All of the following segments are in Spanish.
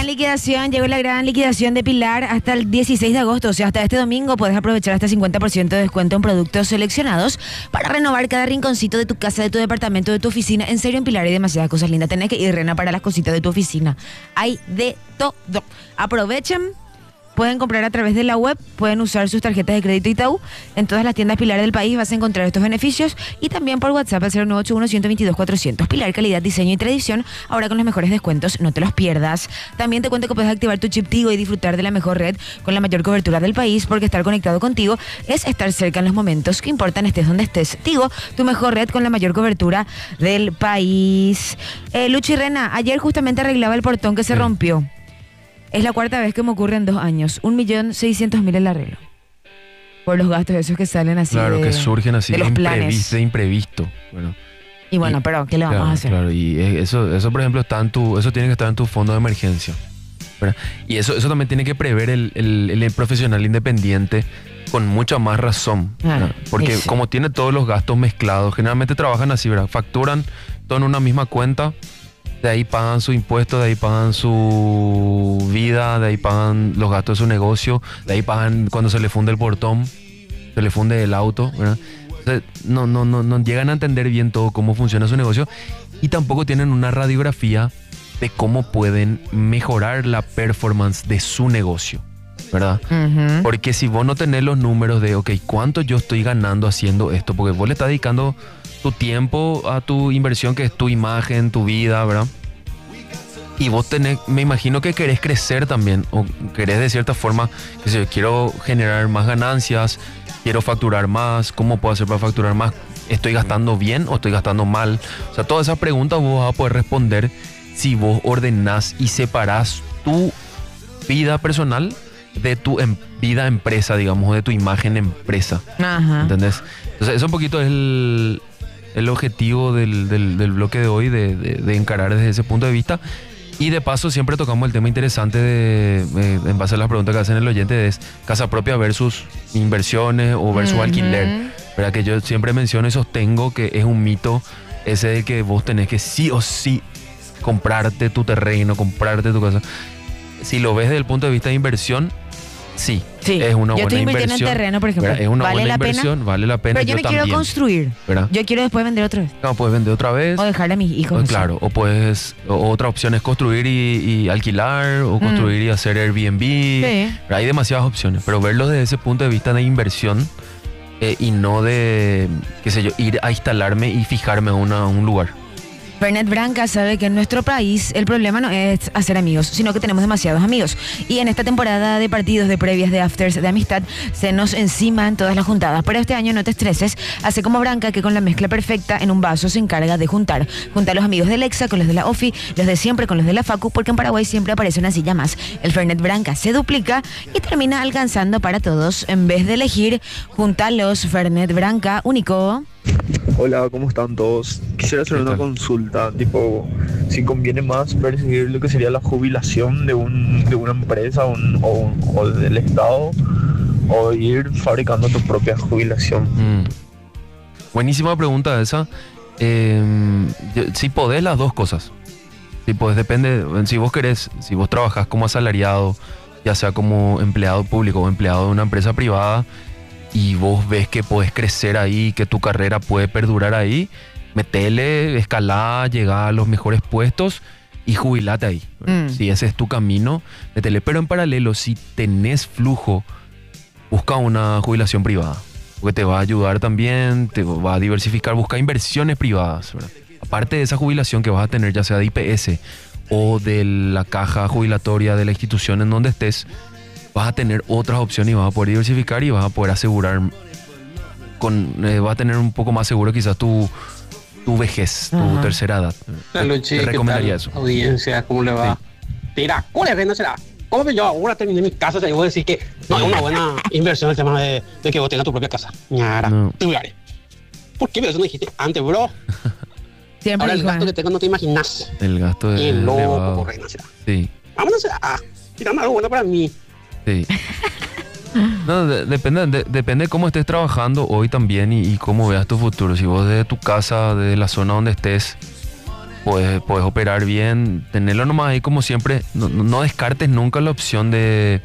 gran liquidación, llegó la gran liquidación de Pilar hasta el 16 de agosto, o sea, hasta este domingo puedes aprovechar hasta 50% de descuento en productos seleccionados para renovar cada rinconcito de tu casa, de tu departamento, de tu oficina. En serio, en Pilar hay demasiadas cosas lindas. Tenés que ir, Rena, para las cositas de tu oficina. Hay de todo. Aprovechen. Pueden comprar a través de la web, pueden usar sus tarjetas de crédito Itaú. En todas las tiendas Pilar del país vas a encontrar estos beneficios y también por WhatsApp al 0981-122-400. Pilar, calidad, diseño y tradición, ahora con los mejores descuentos, no te los pierdas. También te cuento que puedes activar tu chip Tigo y disfrutar de la mejor red con la mayor cobertura del país, porque estar conectado contigo es estar cerca en los momentos que importan, estés donde estés. Tigo, tu mejor red con la mayor cobertura del país. Luchi Rena, ayer justamente arreglaba el portón que se rompió. Es la cuarta vez que me ocurre en 2 años. 1.600.000 el arreglo. Por los gastos esos que salen así. Claro, que surgen así de los planes. de imprevisto. Bueno. Y bueno, pero ¿qué le vamos a hacer? Claro, y eso por ejemplo eso tiene que estar en tu fondo de emergencia, ¿verdad? Y eso también tiene que prever el profesional independiente con mucha más razón. Porque sí, como tiene todos los gastos mezclados, generalmente trabajan así, ¿verdad? Facturan todo en una misma cuenta. De ahí pagan su impuesto, de ahí pagan su vida, de ahí pagan los gastos de su negocio, de ahí pagan cuando se le funde el portón, se le funde el auto, ¿verdad? Entonces, no llegan a entender bien todo cómo funciona su negocio y tampoco tienen una radiografía de cómo pueden mejorar la performance de su negocio, ¿verdad? Uh-huh. Porque si vos no tenés los números de, ok, ¿cuánto yo estoy ganando haciendo esto? Porque vos le estás dedicando tu tiempo a tu inversión, que es tu imagen, tu vida, ¿verdad? Y vos me imagino que querés crecer también, o querés de cierta forma, que si yo quiero generar más ganancias, quiero facturar más, ¿cómo puedo hacer para facturar más? ¿Estoy gastando bien o estoy gastando mal? O sea, todas esas preguntas vos vas a poder responder si vos ordenás y separás tu vida personal de tu vida empresa, digamos, de tu imagen empresa. Ajá. ¿Entendés? Entonces, eso un poquito es el objetivo del bloque de hoy, de encarar desde ese punto de vista. Y de paso siempre tocamos el tema interesante en base a las preguntas que hacen el oyente, es casa propia versus inversiones o versus alquiler. ¿Verdad? Que yo siempre menciono y sostengo que es un mito ese de que vos tenés que sí o sí comprarte tu terreno, comprarte tu casa. Si lo ves desde el punto de vista de inversión, sí, es una buena inversión. Yo estoy invirtiendo en terreno, por ejemplo. Es una buena inversión, vale la pena. Pero yo me quiero construir, ¿verdad? Yo quiero después vender otra vez. No, puedes vender otra vez. O dejarle a mis hijos. Claro, o otra opción es construir y alquilar, o construir y hacer Airbnb. Sí. Hay demasiadas opciones, pero verlo desde ese punto de vista de inversión y no de, qué sé yo, ir a instalarme y fijarme en un lugar. Fernet Branca sabe que en nuestro país el problema no es hacer amigos, sino que tenemos demasiados amigos. Y en esta temporada de partidos, de previas, de afters, de amistad, se nos enciman todas las juntadas. Pero este año no te estreses, hace como Branca, que con la mezcla perfecta en un vaso se encarga de juntar. Junta a los amigos del Exa con los de la OFI, los de siempre con los de la Facu, porque en Paraguay siempre aparece una silla más. El Fernet Branca se duplica y termina alcanzando para todos. En vez de elegir, juntalos. Fernet Branca, único. Hola, ¿cómo están todos? Quisiera hacer una consulta, tipo, si conviene más perseguir lo que sería la jubilación de una empresa o del Estado, o ir fabricando tu propia jubilación. Buenísima pregunta esa. Si podés las dos cosas. Si podés, depende, si vos querés, si vos trabajás como asalariado, ya sea como empleado público o empleado de una empresa privada, y vos ves que podés crecer ahí, que tu carrera puede perdurar ahí, metele, escalá, llegá a los mejores puestos y jubilate ahí. Si ese es tu camino, metele. Pero en paralelo, si tenés flujo, busca una jubilación privada, porque te va a ayudar también, te va a diversificar, busca inversiones privadas, ¿verdad? Aparte de esa jubilación que vas a tener, ya sea de IPS o de la caja jubilatoria de la institución en donde estés, vas a tener otras opciones y vas a poder diversificar y vas a poder asegurar vas a tener un poco más seguro quizás tu vejez, tu tercera edad. Te recomendaría eso. Audiencia, ¿cómo le va? Sí. Tira, ¿cómo le no será? ¿Cómo que yo ahora terminé mi casa? Y vos decís que no es una buena inversión el tema de que vos tengas tu propia casa. Ñara, te voy a ver. ¿Por qué eso no dijiste antes, bro? Siempre. Ahora el gasto que tengo no te imaginas. El gasto es loco, por reina será. Sí. Vámonos a tirarme algo bueno para mí. Sí. No, depende de cómo estés trabajando hoy también y cómo veas tu futuro. Si vos desde tu casa, desde la zona donde estés, puedes operar bien, tenerlo nomás ahí como siempre. No descartes nunca la opción de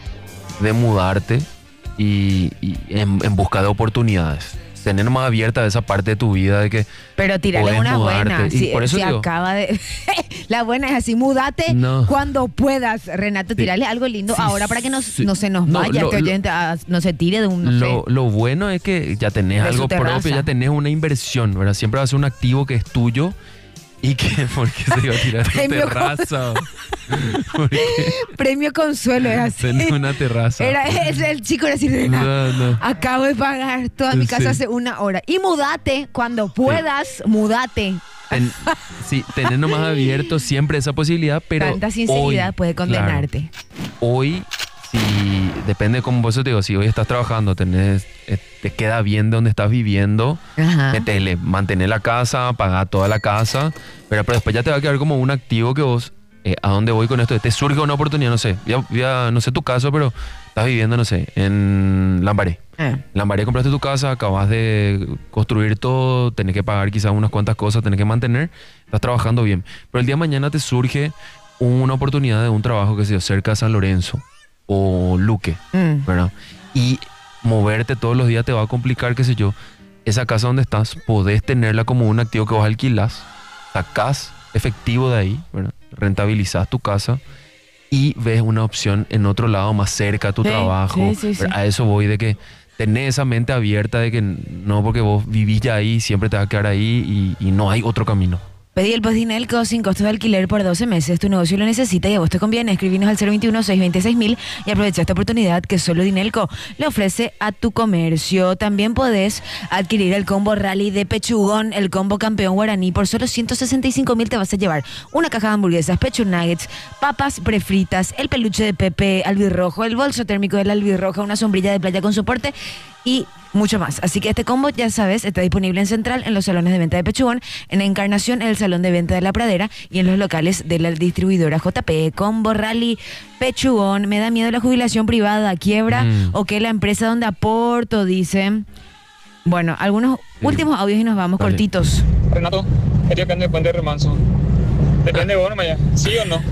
mudarte y en busca de oportunidades. Tener más abierta esa parte de tu vida de que pero tirarle una mudarte. buena. Y por eso si digo, acaba de la buena es así, mudate cuando puedas, Renato, tirarle algo lindo ahora para que no se nos vaya este oyente, no se tire de un lo bueno es que ya tenés algo propio, ya tenés una inversión, ¿verdad? Siempre va a ser un activo que es tuyo. ¿Y qué? ¿Por qué se iba a tirar tu terraza? Premio Consuelo es así. Tenés una terraza. El chico era así, acabo de pagar toda mi casa hace una hora. Y mudate cuando puedas, mudate. Sí, tener nomás abierto siempre esa posibilidad, pero tanta sinceridad hoy, puede condenarte. Claro, hoy, si depende, como vos te digo, si hoy estás trabajando, te queda bien de donde estás viviendo, metele, mantener la casa, pagar toda la casa, pero después ya te va a quedar como un activo que vos, ¿a dónde voy con esto? Te surge una oportunidad, no sé, no sé tu caso, pero estás viviendo, no sé, en Lambaré. Lambaré, compraste tu casa, acabas de construir todo, tenés que pagar quizás unas cuantas cosas, tenés que mantener, estás trabajando bien, pero el día de mañana te surge una oportunidad de un trabajo que sea cerca de San Lorenzo o Luque, ¿verdad? Y moverte todos los días te va a complicar, qué sé yo. Esa casa donde estás, podés tenerla como un activo que vos alquilás, sacás efectivo de ahí, ¿verdad? Rentabilizás tu casa y ves una opción en otro lado más cerca a tu trabajo. Sí. A eso voy, de que tenés esa mente abierta de que no porque vos vivís ya ahí, siempre te vas a quedar ahí y no hay otro camino. Pedí el Postdinelco sin costo de alquiler por 12 meses. Tu negocio lo necesita y a vos te conviene. Escribinos al 021-626.000 y aprovecha esta oportunidad que solo Dinelco le ofrece a tu comercio. También podés adquirir el combo Rally de Pechugón, el combo campeón guaraní. Por solo 165.000 te vas a llevar una caja de hamburguesas, pecho nuggets, papas prefritas, el peluche de Pepe albirrojo, el bolso térmico del albirroja, una sombrilla de playa con soporte y mucho más. Así que este combo, ya sabes, está disponible en Central, en los salones de venta de Pechugón, en Encarnación, en el salón de venta de La Pradera y en los locales de la distribuidora JP. Combo Rally Pechugón. Me da miedo la jubilación privada, quiebra o que la empresa donde aporto, dicen. Bueno, algunos últimos audios y nos vamos cortitos. Renato, quería que ande de Puente Remanso. Depende de vos, ¿no? ¿Sí o no?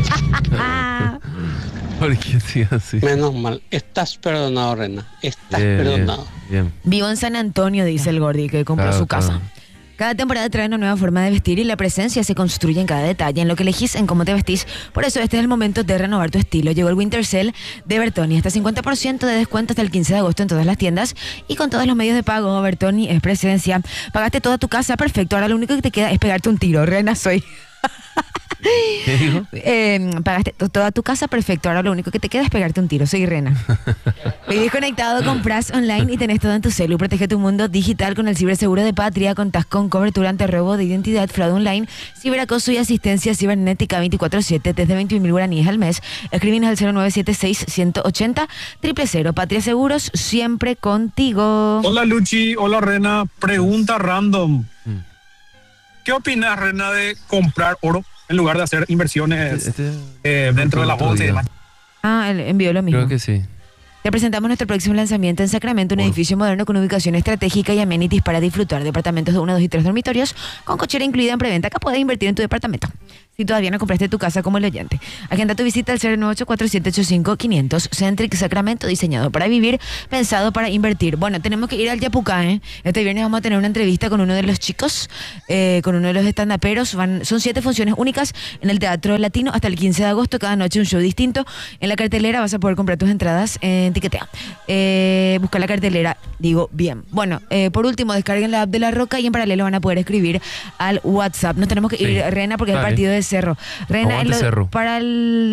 ¿Por qué sí así? Menos mal. Estás perdonado, Rena. Estás perdonado. Bien. Vivo en San Antonio, dice el Gordi, que compró su casa. Cada temporada trae una nueva forma de vestir y la presencia se construye en cada detalle, en lo que elegís, en cómo te vestís. Por eso este es el momento de renovar tu estilo. Llegó el Winter Sale de Bertoni. Hasta 50% de descuento hasta el 15 de agosto en todas las tiendas y con todos los medios de pago. Bertoni es presencia. Pagaste toda tu casa, perfecto. Ahora lo único que te queda es pegarte un tiro. Rena, soy... ¿Qué dijo? Pagaste toda tu casa, perfecto. Ahora lo único que te queda es pegarte un tiro. Soy Rena. Vivís conectado, compras online y tenés todo en tu celu. Protege tu mundo digital con el ciberseguro de Patria. Contás con cobertura ante robo de identidad, fraude online, ciberacoso y asistencia cibernética 24/7 desde 21.000 guaraníes al mes. Escribinos al 0976-180-000. Patria Seguros, siempre contigo. Hola Luchi, hola Rena. Pregunta random. ¿Qué opinas, Rena, de comprar oro en lugar de hacer inversiones dentro de la bolsa y demás? Él envió lo mismo. Creo que sí. Te presentamos nuestro próximo lanzamiento en Sacramento, un edificio moderno con ubicación estratégica y amenities para disfrutar. Departamentos de 1, 2 y 3 dormitorios con cochera incluida en preventa. Acá puedes invertir en tu departamento si todavía no compraste tu casa como el oyente. Agenda tu visita al 098-4785-500. Centric Sacramento, diseñado para vivir, pensado para invertir. Bueno, tenemos que ir al Yapucá, ¿eh? Este viernes vamos a tener una entrevista con uno de los chicos, con uno de los estandaperos. Son 7 funciones únicas en el Teatro Latino hasta el 15 de agosto. Cada noche un show distinto. En la cartelera vas a poder comprar tus entradas en Tiquetea. Busca la cartelera, digo bien. Bueno, por último, descarguen la app de La Roca y en paralelo van a poder escribir al WhatsApp. Nos tenemos que ir, Rena, porque es el partido de Cerro. Rena, Cerro. Para el